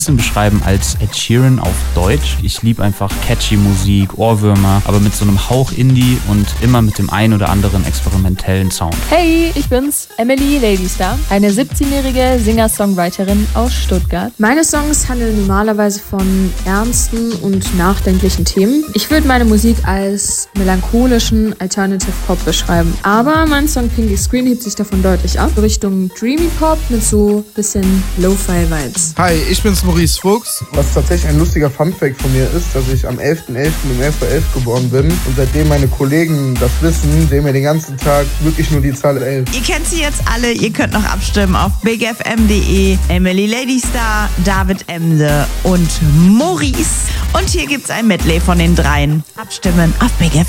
beschreiben als Ed Sheeran auf Deutsch. Ich liebe einfach catchy Musik, Ohrwürmer, aber mit so einem Hauch Indie und immer mit dem ein oder anderen experimentellen Sound. Hey, ich bin's, Emily Ladystar, eine 17-jährige Singer-Songwriterin aus Stuttgart. Meine Songs handeln normalerweise von ernsten und nachdenklichen Themen. Ich würde meine Musik als melancholischen Alternative Pop beschreiben. Aber mein Song Pinky Screen hebt sich davon deutlich ab, Richtung Dreamy Pop mit so bisschen Lo-Fi-Vibes. Hi, ich bin's Maurice Fuchs. Was tatsächlich ein lustiger Funfact von mir ist, dass ich am 11.11. um 11.11 Uhr geboren bin. Und seitdem meine Kollegen das wissen, sehen wir den ganzen Tag wirklich nur die Zahl 11. Ihr kennt sie jetzt alle, ihr könnt noch abstimmen auf bigfm.de. Emily Ladystar, David Emse und Maurice. Und hier gibt's ein Medley von den dreien. Abstimmen auf bigfm.